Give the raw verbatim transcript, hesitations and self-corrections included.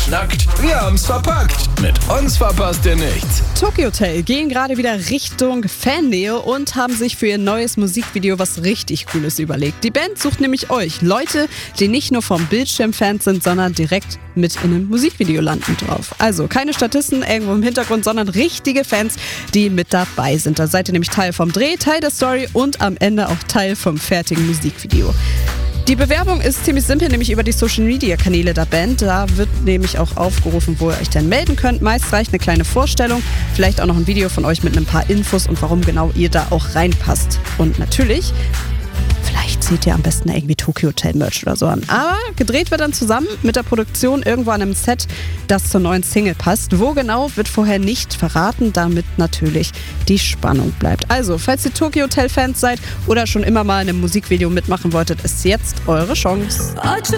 schnackt, wir haben's verpackt. Mit uns verpasst ihr nichts. Tokyo Hotel gehen gerade wieder Richtung Fannähe und haben sich für ihr neues Musikvideo was richtig Cooles überlegt. Die Band sucht nämlich euch, Leute, die nicht nur vom Bildschirm Fans sind, sondern direkt mit in einem Musikvideo landen drauf. Also keine Statisten irgendwo im Hintergrund, sondern richtige Fans, die mit dabei sind. Da seid ihr nämlich Teil vom Dreh, Teil der Story und am Ende auch Teil vom fertigen Musikvideo. Die Bewerbung ist ziemlich simpel, nämlich über die Social-Media-Kanäle der Band. Da wird nämlich auch aufgerufen, wo ihr euch dann melden könnt. Meist reicht eine kleine Vorstellung, vielleicht auch noch ein Video von euch mit ein paar Infos und warum genau ihr da auch reinpasst. Und natürlich, vielleicht zieht ihr am besten irgendwie Tokyo Hotel Merch oder so an. Aber gedreht wird dann zusammen mit der Produktion irgendwo an einem Set, das zur neuen Single passt. Wo genau, wird vorher nicht verraten, damit natürlich die Spannung bleibt. Also, falls ihr Tokyo Hotel Fans seid oder schon immer mal in einem Musikvideo mitmachen wolltet, ist jetzt eure Chance.